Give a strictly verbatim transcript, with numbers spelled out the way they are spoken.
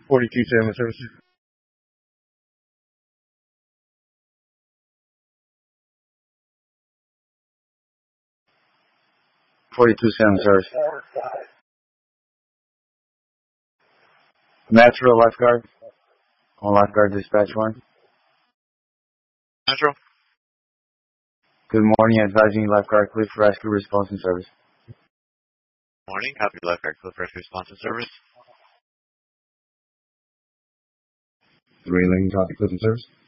forty-two seven service. forty-two seven service. Metro lifeguard. On lifeguard dispatch one. Metro. Good morning, advising lifeguard Cliff Rescue Response and Service. Morning, copy lifeguard Cliff Rescue Response and Service. Three Lane, copy Cliff and Service.